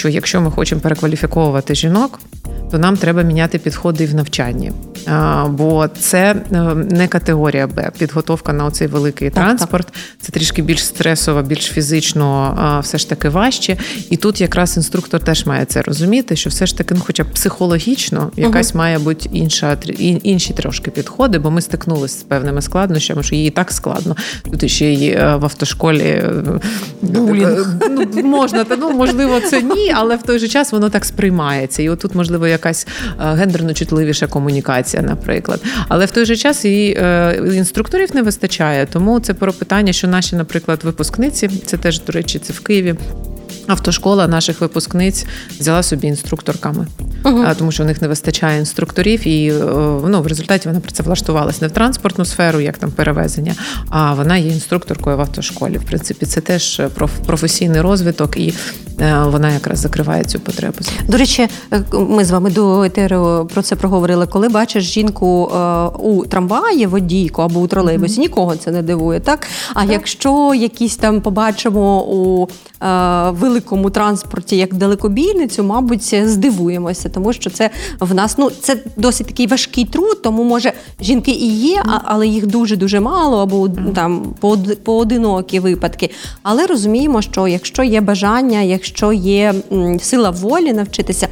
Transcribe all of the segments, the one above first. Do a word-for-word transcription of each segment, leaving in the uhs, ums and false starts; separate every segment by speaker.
Speaker 1: що якщо ми хочемо перекваліфіковувати жінок, то нам треба міняти підходи і в навчанні. Бо це не категорія Б. Підготовка на оцей великий так, транспорт. Так. Це трішки більш стресово, більш фізично, все ж таки важче. І тут якраз інструктор теж має це розуміти, що все ж таки, ну, хоча б психологічно, якась угу. має бути інша, інші трошки підходи, бо ми стикнулися з певними складнощами, що їй так складно. Тут ще й в автошколі булінг. Ну, можна, ну, можливо, це ні, але в той же час воно так сприймається. І отут, можливо, якась гендерно чутливіша комунікація, наприклад. Але в той же час і інструкторів не вистачає, тому це про питання, що наші, наприклад, випускниці, це теж, до речі, це в Києві, автошкола наших випускниць взяла собі інструкторками, угу. тому що у них не вистачає інструкторів, і ну, в результаті вона працевлаштувалась не в транспортну сферу, як там перевезення, а вона є інструкторкою в автошколі. В принципі, це теж професійний розвиток, і вона якраз закриває цю потребу.
Speaker 2: До речі, ми з вами до етеру про це проговорили. Коли бачиш жінку у трамваї, водійку або у тролейбусі, mm-hmm. нікого це не дивує, так? А так. Якщо якісь там побачимо у великому транспорті як далекобійницю, мабуть, здивуємося, тому що це в нас, ну, це досить такий важкий труд, тому, може, жінки і є, mm-hmm. але їх дуже-дуже мало, або mm-hmm. там поодинокі випадки. Але розуміємо, що якщо є бажання, якщо є сила волі навчитися.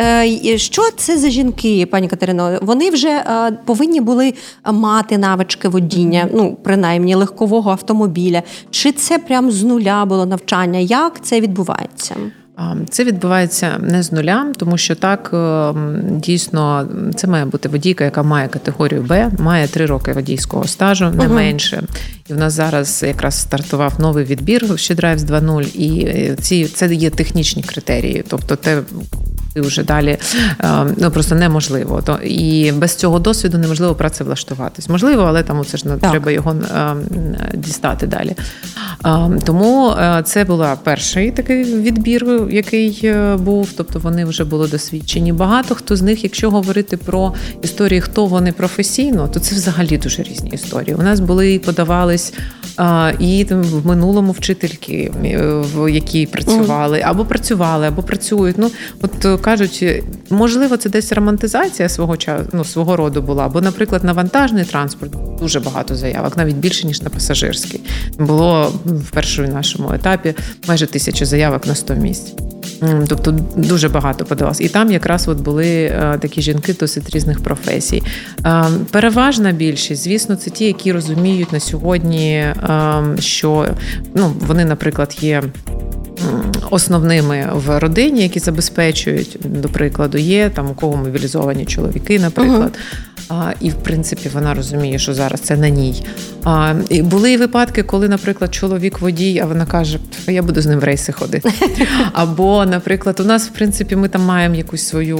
Speaker 2: Що це за жінки, пані Катерино? Вони вже повинні були мати навички водіння, ну, принаймні, легкового автомобіля. Чи це прям з нуля було навчання? Як це відбувається?
Speaker 1: Це відбувається не з нуля, тому що так, дійсно, це має бути водійка, яка має категорію Б, має три роки водійського стажу, не угу. менше. І в нас зараз якраз стартував новий відбір SheDrives два нуль, і ці, це є технічні критерії, тобто те, ти вже далі, ну, просто неможливо. То, і без цього досвіду неможливо працевлаштуватись. Можливо, але там це ж не треба його дістати далі. Тому це був перший такий відбір, який був, тобто вони вже були досвідчені. Багато хто з них, якщо говорити про історії, хто вони професійно, то це взагалі дуже різні історії. У нас були і подавались і в минулому вчительки, які працювали, або працювали, або працюють. Ну, от кажуть, можливо, це десь романтизація свого часу, ну, свого роду була, бо, наприклад, на вантажний транспорт дуже багато заявок, навіть більше, ніж на пасажирський. Було в першому нашому етапі майже тисячу заявок на сто місць. Тобто дуже багато подавалось. І там якраз от були такі жінки досить різних професій. Переважна більшість, звісно, це ті, які розуміють на сьогодні, що, ну, вони, наприклад, є основними в родині, які забезпечують, до прикладу, є там у кого мобілізовані чоловіки, наприклад. Uh-huh. І, в принципі, вона розуміє, що зараз це на ній. А, і були і випадки, коли, наприклад, чоловік водій, а вона каже, я буду з ним в рейси ходити. Або, наприклад, у нас, в принципі, ми там маємо якусь свою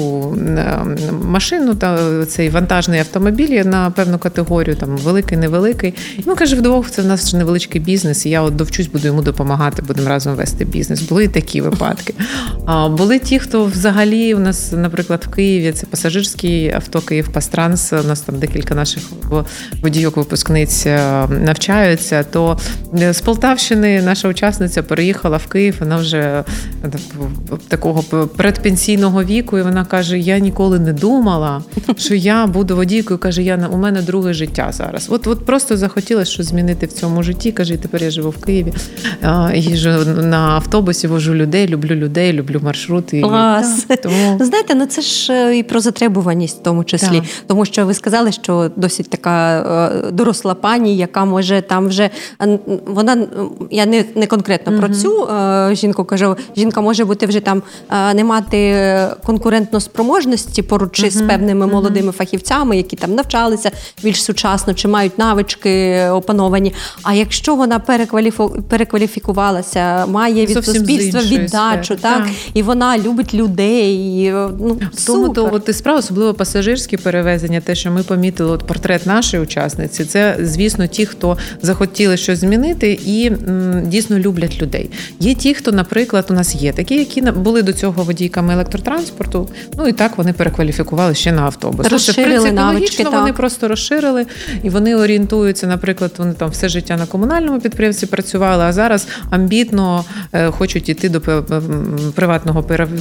Speaker 1: машину, та, цей вантажний автомобіль на певну категорію, там, великий, невеликий. І він каже, вдвох, це в нас невеличкий бізнес, і я от довчусь, буду йому допомагати, будемо разом вести бізнес. Були і такі випадки. А, були ті, хто взагалі у нас, наприклад, в Києві, це пасажирський авто Київ-Пастранс, у нас там декілька наших водійок-випускниць навчаються, то з Полтавщини наша учасниця переїхала в Київ, вона вже такого передпенсійного віку, і вона каже, я ніколи не думала, що я буду водійкою, каже, я, у мене друге життя зараз. От, от просто захотілося щось змінити в цьому житті, каже, і тепер я живу в Києві, їжджу на автобусі, вожу людей, люблю людей, люблю маршрути.
Speaker 2: Клас! І, тому... Знаєте, ну це ж і про затребуваність в тому числі, так. Тому що ви сказали, що досить така доросла пані, яка може там вже, вона, я не, не конкретно mm-hmm. про цю жінку кажу, жінка може бути вже там, не мати конкурентно спроможності поруч mm-hmm. з певними молодими mm-hmm. фахівцями, які там навчалися більш сучасно, чи мають навички опановані. А якщо вона перекваліфу, перекваліфікувалася, має від Зовсім суспільства віддачу, так? так, і вона любить людей, ну,
Speaker 1: в тому то от і справа, особливо пасажирські перевезення, те, що ми помітили, от портрет нашої учасниці, це, звісно, ті, хто захотіли щось змінити і м, дійсно люблять людей. Є ті, хто, наприклад, у нас є такі, які були до цього водійками електротранспорту, ну і так вони перекваліфікували ще на автобус.
Speaker 2: Розширили
Speaker 1: тобто,
Speaker 2: навички,
Speaker 1: логічно,
Speaker 2: так.
Speaker 1: Вони просто розширили, і вони орієнтуються, наприклад, вони там все життя на комунальному підприємстві працювали, а зараз амбітно е, хочуть йти до приватного